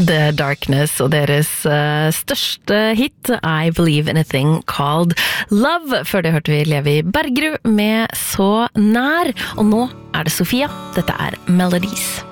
The Darkness og deres største hit I Believe in a Thing Called Love. Før det hørte vi Levi Bergerud med Så nær, og nå det Sofia. Dette Melodies.